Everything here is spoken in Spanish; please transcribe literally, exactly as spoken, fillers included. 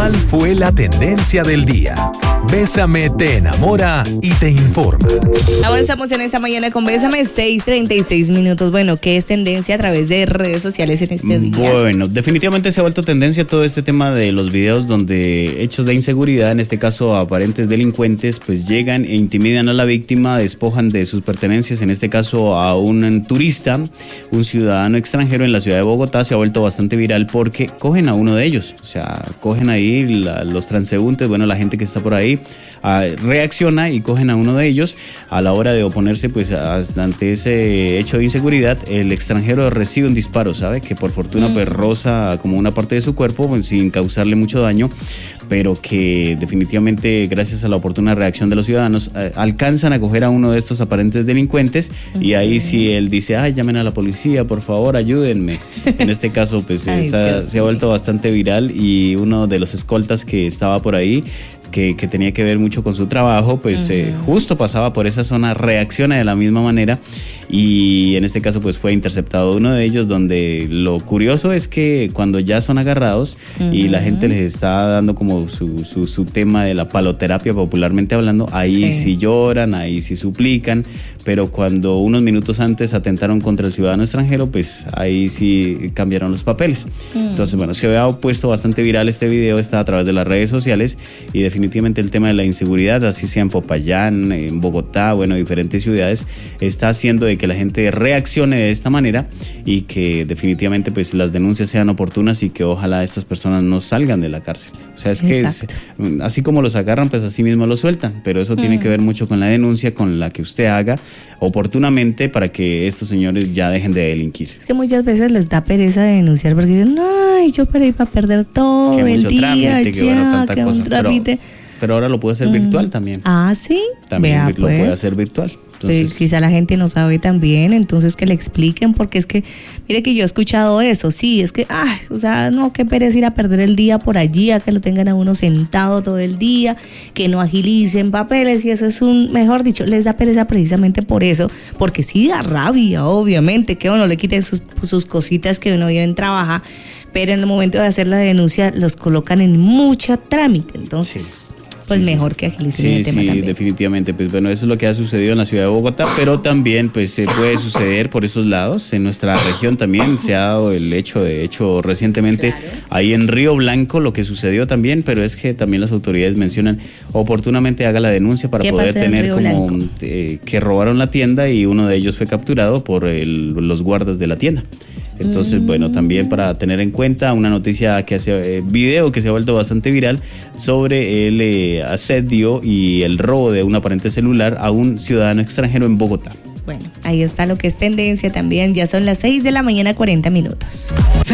¿Cuál fue la tendencia del día? Bésame te enamora y te informa. Avanzamos en esta mañana con Bésame, seis treinta y seis minutos. Bueno, ¿qué es tendencia a través de redes sociales en este día? Bueno, definitivamente se ha vuelto tendencia todo este tema de los videos donde hechos de inseguridad, en este caso aparentes delincuentes, pues llegan e intimidan a la víctima, despojan de sus pertenencias, en este caso a un turista, un ciudadano extranjero en la ciudad de Bogotá. Se ha vuelto bastante viral porque cogen a uno de ellos, o sea, cogen ahí la, los transeúntes, bueno, la gente que está por ahí, Uh, reacciona y cogen a uno de ellos. A la hora de oponerse pues a, ante ese hecho de inseguridad, el extranjero recibe un disparo, ¿sabe? Que por fortuna mm. pues roza como una parte de su cuerpo, pues, sin causarle mucho daño, pero que definitivamente gracias a la oportuna reacción de los ciudadanos uh, alcanzan a coger a uno de estos aparentes delincuentes. Mm. Y ahí sí él dice, ay, llamen a la policía, por favor, ayúdenme. En este caso pues ay, está, se ha vuelto bastante viral, y uno de los escoltas que estaba por ahí, Que, que tenía que ver mucho con su trabajo, pues uh-huh. eh, justo pasaba por esa zona, reacciona de la misma manera, y en este caso pues fue interceptado uno de ellos, donde lo curioso es que cuando ya son agarrados uh-huh. y la gente les está dando como su, su, su tema de la paloterapia, popularmente hablando, ahí sí. sí lloran, ahí sí suplican, pero cuando unos minutos antes atentaron contra el ciudadano extranjero, pues ahí sí cambiaron los papeles. Uh-huh. Entonces bueno, se había puesto bastante viral este video, está a través de las redes sociales, y definitivamente el tema de la inseguridad, así sea en Popayán, en Bogotá, bueno, diferentes ciudades, está haciendo de que la gente reaccione de esta manera, y que definitivamente pues las denuncias sean oportunas, y que ojalá estas personas no salgan de la cárcel. O sea, es Exacto. que es, así como los agarran, pues así mismo los sueltan, pero eso mm. tiene que ver mucho con la denuncia, con la que usted haga oportunamente, para que estos señores ya dejen de delinquir. Es que muchas veces les da pereza de denunciar porque dicen, ay, yo para ir para perder todo que el mucho día, trámite, ya, que bueno, tanta que cosa. un trámite. Pero, pero ahora lo puede hacer mm. virtual también. Ah, ¿sí? También Vea, lo pues. puede hacer virtual. Entonces, pues quizá la gente no sabe también, entonces que le expliquen, porque es que, mire que yo he escuchado eso, sí, es que, ay, o sea, no, qué pereza ir a perder el día por allí, a que lo tengan a uno sentado todo el día, que no agilicen papeles, y eso es un, mejor dicho, les da pereza precisamente por eso, porque sí da rabia, obviamente, que uno le quiten sus, sus cositas que uno bien trabaja, pero en el momento de hacer la denuncia los colocan en mucho trámite, entonces... Sí. Pues sí, mejor que agilicen sí, el tema sí, también. Definitivamente, pues bueno, eso es lo que ha sucedido en la ciudad de Bogotá, pero también pues se puede suceder por esos lados. En nuestra región también se ha dado el hecho, de hecho recientemente claro. ahí en Río Blanco lo que sucedió también, pero es que también las autoridades mencionan oportunamente haga la denuncia para poder tener como eh, que robaron la tienda, y uno de ellos fue capturado por el, los guardas de la tienda. Entonces, mm. bueno, también para tener en cuenta una noticia que hace eh, video que se ha vuelto bastante viral sobre el eh, asedio y el robo de un aparente celular a un ciudadano extranjero en Bogotá. Bueno, ahí está lo que es tendencia también. Ya son las seis de la mañana, cuarenta minutos.